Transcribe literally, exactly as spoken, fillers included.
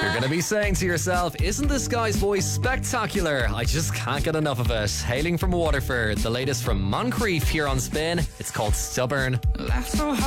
You're going to be saying to yourself, isn't this guy's voice spectacular? I just can't get enough of it. Hailing from Waterford, the latest from Moncrief here on Spin. It's called Stubborn. Laugh so hard.